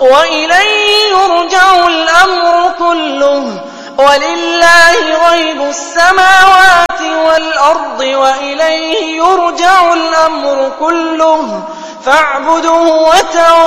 وإليه يرجع الأمر كله ولله غيب السماوات والأرض وإليه يرجع الأمر كله فاعبده وتوكل